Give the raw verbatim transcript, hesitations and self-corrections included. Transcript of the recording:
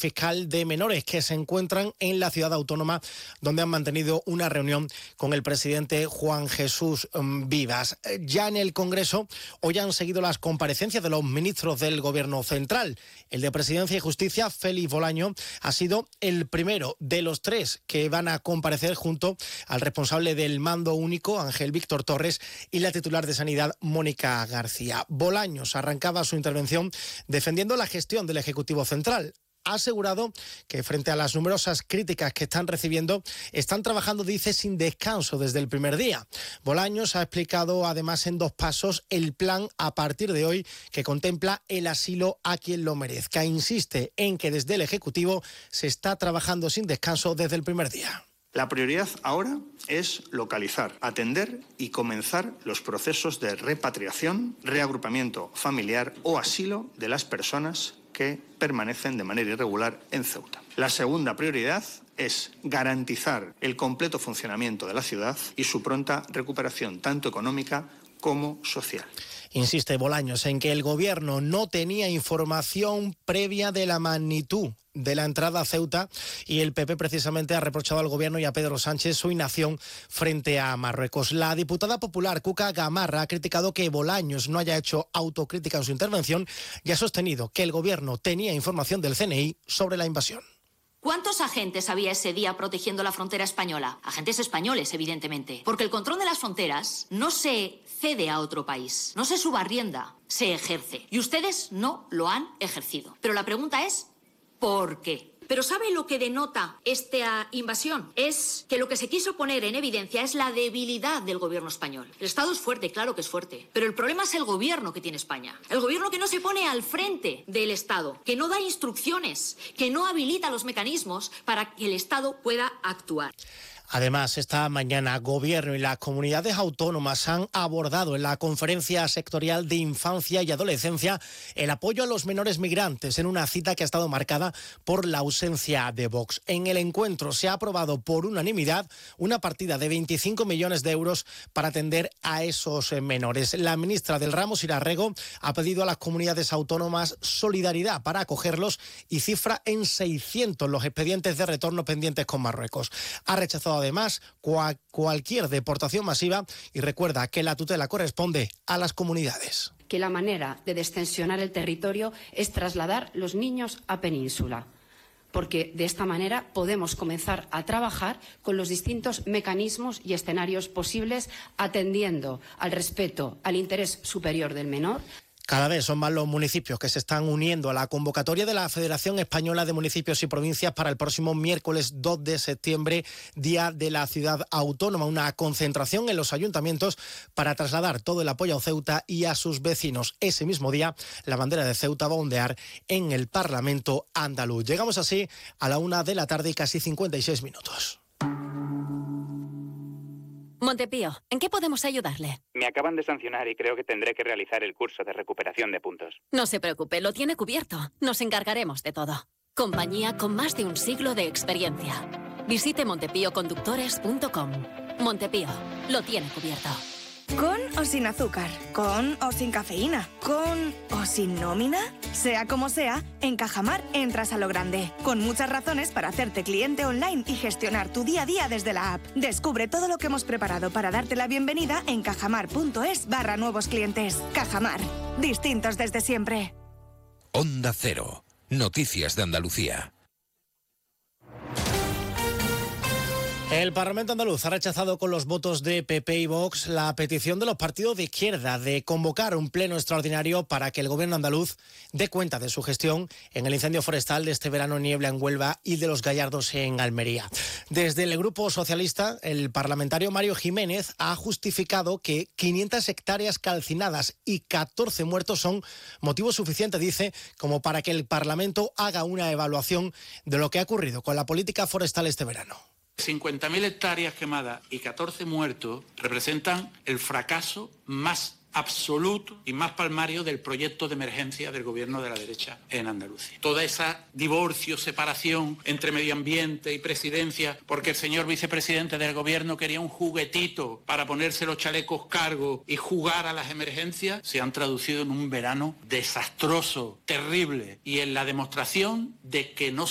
fiscal de menores que se encuentran en la ciudad autónoma, donde han mantenido una reunión con el presidente Juan Jesús Vivas. Ya en el Congreso hoy han seguido las comparecencias de los ministros del Gobierno central. El de Presidencia y Justicia, Félix Bolaño, ha sido el primero de los tres que van a comparecer junto al responsable del mando único, Ángel Víctor Torres, y la titular de Sanidad, Mónica García. Bolaños arrancaba su intervención defendiendo la gestión del Ejecutivo Central. Ha asegurado que frente a las numerosas críticas que están recibiendo, están trabajando, dice, sin descanso desde el primer día. Bolaños ha explicado además en dos pasos el plan a partir de hoy que contempla el asilo a quien lo merezca. Insiste en que desde el Ejecutivo se está trabajando sin descanso desde el primer día. La prioridad ahora es localizar, atender y comenzar los procesos de repatriación, reagrupamiento familiar o asilo de las personas que permanecen de manera irregular en Ceuta. La segunda prioridad es garantizar el completo funcionamiento de la ciudad y su pronta recuperación, tanto económica como social. Insiste Bolaños en que el Gobierno no tenía información previa de la magnitud de la entrada a Ceuta y el P P precisamente ha reprochado al Gobierno y a Pedro Sánchez su inacción frente a Marruecos. La diputada popular Cuca Gamarra ha criticado que Bolaños no haya hecho autocrítica en su intervención y ha sostenido que el Gobierno tenía información del C N I sobre la invasión. ¿Cuántos agentes había ese día protegiendo la frontera española? Agentes españoles, evidentemente. Porque el control de las fronteras no se cede a otro país, no se subarrienda, se ejerce. Y ustedes no lo han ejercido. Pero la pregunta es, ¿por qué? Pero ¿sabe lo que denota esta invasión? Es que lo que se quiso poner en evidencia es la debilidad del gobierno español. El Estado es fuerte, claro que es fuerte, pero el problema es el gobierno que tiene España. El gobierno que no se pone al frente del Estado, que no da instrucciones, que no habilita los mecanismos para que el Estado pueda actuar. Además, esta mañana, Gobierno y las comunidades autónomas han abordado en la Conferencia Sectorial de Infancia y Adolescencia el apoyo a los menores migrantes en una cita que ha estado marcada por la ausencia de Vox. En el encuentro se ha aprobado por unanimidad una partida de veinticinco millones de euros para atender a esos menores. La ministra del ramo, Sira Rego, ha pedido a las comunidades autónomas solidaridad para acogerlos y cifra en seiscientos los expedientes de retorno pendientes con Marruecos. Ha rechazado además cual, cualquier deportación masiva y recuerda que la tutela corresponde a las comunidades. Que la manera de destensionar el territorio es trasladar los niños a península, porque de esta manera podemos comenzar a trabajar con los distintos mecanismos y escenarios posibles, atendiendo al respeto al interés superior del menor. Cada vez son más los municipios que se están uniendo a la convocatoria de la Federación Española de Municipios y Provincias para el próximo miércoles dos de septiembre, Día de la Ciudad Autónoma. Una concentración en los ayuntamientos para trasladar todo el apoyo a Ceuta y a sus vecinos. Ese mismo día, la bandera de Ceuta va a ondear en el Parlamento andaluz. Llegamos así a la una de la tarde y casi cincuenta y seis minutos. Montepío, ¿en qué podemos ayudarle? Me acaban de sancionar y creo que tendré que realizar el curso de recuperación de puntos. No se preocupe, lo tiene cubierto. Nos encargaremos de todo. Compañía con más de un siglo de experiencia. Visite montepío conductores punto com. Montepío, lo tiene cubierto. ¿Con o sin azúcar? ¿Con o sin cafeína? ¿Con o sin nómina? Sea como sea, en Cajamar entras a lo grande, con muchas razones para hacerte cliente online y gestionar tu día a día desde la app. Descubre todo lo que hemos preparado para darte la bienvenida en cajamar.es barra nuevos clientes. Cajamar, distintos desde siempre. Onda Cero, noticias de Andalucía. El Parlamento andaluz ha rechazado con los votos de P P y Vox la petición de los partidos de izquierda de convocar un pleno extraordinario para que el gobierno andaluz dé cuenta de su gestión en el incendio forestal de este verano, niebla en Huelva y de los Gallardos en Almería. Desde el Grupo Socialista, el parlamentario Mario Jiménez ha justificado que quinientas hectáreas calcinadas y catorce muertos son motivo suficiente, dice, como para que el Parlamento haga una evaluación de lo que ha ocurrido con la política forestal este verano. cincuenta mil hectáreas quemadas y catorce muertos representan el fracaso más absoluto y más palmario del proyecto de emergencia del gobierno de la derecha en Andalucía. Toda esa divorcio, separación entre medio ambiente y presidencia, porque el señor vicepresidente del gobierno quería un juguetito para ponerse los chalecos cargo y jugar a las emergencias, se han traducido en un verano desastroso, terrible, y en la demostración de que no